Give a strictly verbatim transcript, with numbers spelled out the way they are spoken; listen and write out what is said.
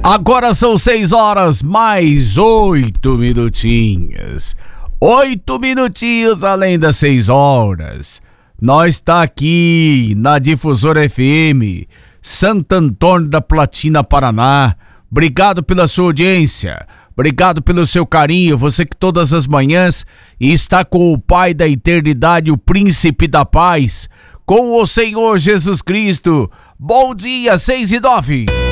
Agora são seis horas mais oito minutinhos. Oito minutinhos além das seis horas. Nós tá aqui na Difusora F M, Santo Antônio da Platina, Paraná. Obrigado pela sua audiência. Obrigado pelo seu carinho. Você que todas as manhãs está com o Pai da Eternidade, o Príncipe da Paz, com o Senhor Jesus Cristo. Bom dia, seis e nove.